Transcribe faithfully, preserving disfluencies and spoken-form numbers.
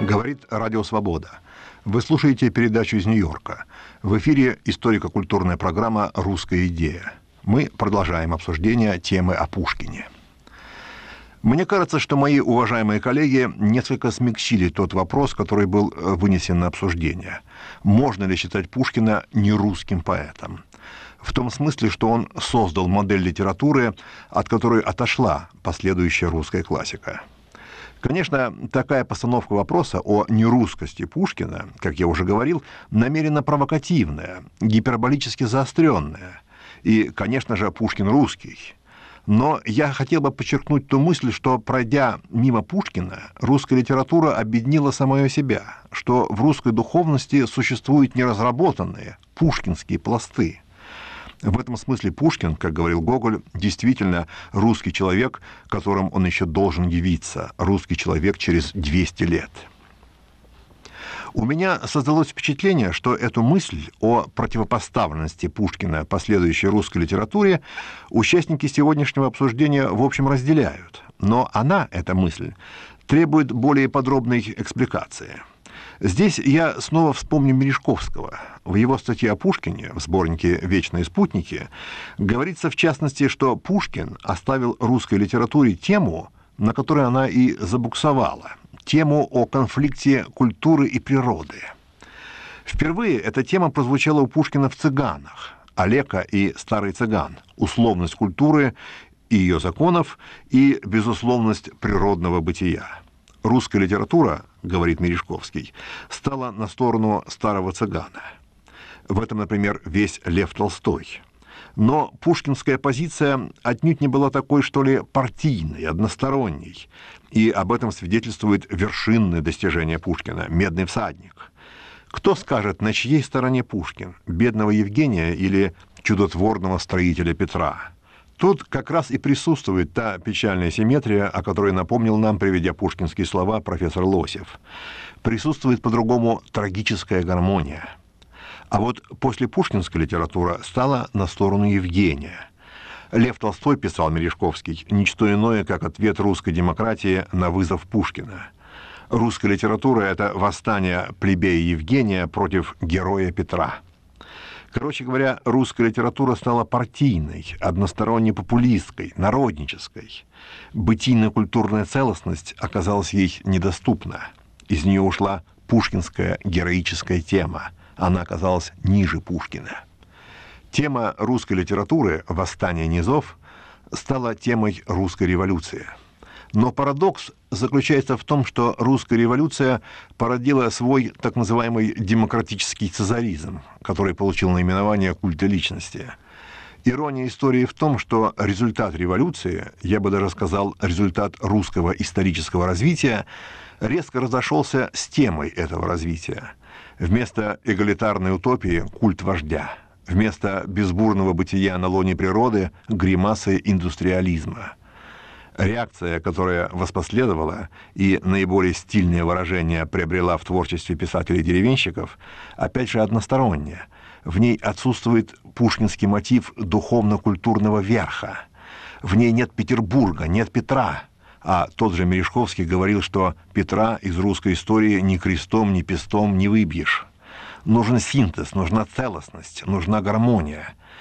Говорит Радио Свобода. Вы слушаете передачу из Нью-Йорка. В эфире историко-культурная программа «Русская идея». Мы продолжаем обсуждение темы о Пушкине. Мне кажется, что мои уважаемые коллеги несколько смягчили тот вопрос, который был вынесен на обсуждение. Можно ли считать Пушкина нерусским поэтом? В том смысле, что он создал модель литературы, от которой отошла последующая русская классика. Конечно, такая постановка вопроса о нерусскости Пушкина, как я уже говорил, намеренно провокативная, гиперболически заостренная. И, конечно же, Пушкин русский. Но я хотел бы подчеркнуть ту мысль, что, пройдя мимо Пушкина, русская литература объединила самое себя, что в русской духовности существуют неразработанные пушкинские пласты. В этом смысле Пушкин, как говорил Гоголь, действительно русский человек, которым он еще должен явиться, русский человек через двести лет. У меня создалось впечатление, что эту мысль о противопоставленности Пушкина последующей русской литературе участники сегодняшнего обсуждения в общем разделяют. Но она, эта мысль, требует более подробной экспликации. Здесь я снова вспомню Мережковского. В его статье о Пушкине в сборнике «Вечные спутники» говорится в частности, что Пушкин оставил русской литературе тему, на которой она и забуксовала, тему о конфликте культуры и природы. Впервые эта тема прозвучала у Пушкина в «Цыганах», Олека и Старый цыган, условность культуры и ее законов и безусловность природного бытия. Русская литература, говорит Мережковский, стала на сторону старого цыгана. В этом, например, весь Лев Толстой. Но пушкинская позиция отнюдь не была такой, что ли, партийной, односторонней. И об этом свидетельствует вершинное достижение Пушкина — «Медный всадник». Кто скажет, на чьей стороне Пушкин? Бедного Евгения или чудотворного строителя Петра? Тут как раз и присутствует та печальная симметрия, о которой напомнил нам, приведя пушкинские слова, профессор Лосев. Присутствует по-другому трагическая гармония. А вот после пушкинская литература стала на сторону Евгения. Лев Толстой, писал Мережковский, ничто иное, как ответ русской демократии на вызов Пушкина. Русская литература — это восстание плебея Евгения против героя Петра. Короче говоря, русская литература стала партийной, односторонне популистской, народнической. Бытийно-культурная целостность оказалась ей недоступна. Из нее ушла пушкинская героическая тема. Она оказалась ниже Пушкина. Тема русской литературы «Восстание низов» стала темой русской революции. Но парадокс заключается в том, что русская революция породила свой так называемый демократический цезаризм, который получил наименование культа личности. Ирония истории в том, что результат революции, я бы даже сказал, результат русского исторического развития, резко разошелся с темой этого развития. Вместо эгалитарной утопии — культ вождя. Вместо безбурного бытия на лоне природы — гримасы индустриализма. Реакция, которая воспоследовала и наиболее стильное выражение приобрела в творчестве писателей-деревенщиков, опять же односторонняя. В ней отсутствует пушкинский мотив духовно-культурного верха. В ней нет Петербурга, нет Петра. А тот же Мережковский говорил, что Петра из русской истории ни крестом, ни пестом не выбьешь. Нужен синтез, нужна целостность, нужна гармония.